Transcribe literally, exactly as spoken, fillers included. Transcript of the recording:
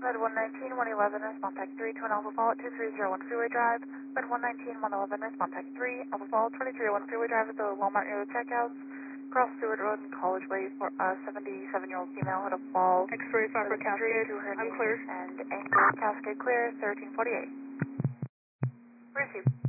Red one nineteen, one eleven, response type three, Twin Alpha Fall at two three zero one Freeway Drive. Red one nineteen, one eleven, response type three, Alpha Fall, twenty-three oh one Freeway Drive at the Walmart near the checkouts. Cross Stewart Road and College Way for a seventy-seven-year-old female had a fall. X-ray five for Cascade. To her I'm knee clear. and ankle. Cascade clear, thirteen forty-eight. Receive.